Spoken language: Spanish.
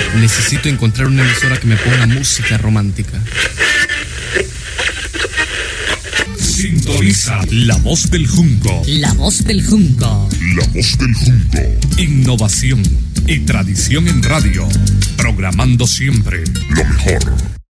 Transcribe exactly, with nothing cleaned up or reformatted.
Necesito encontrar una emisora que me ponga música romántica. Sintoniza La Voz del Junco. La Voz del Junco. La Voz del Junco. Innovación y tradición en radio. Programando siempre lo mejor.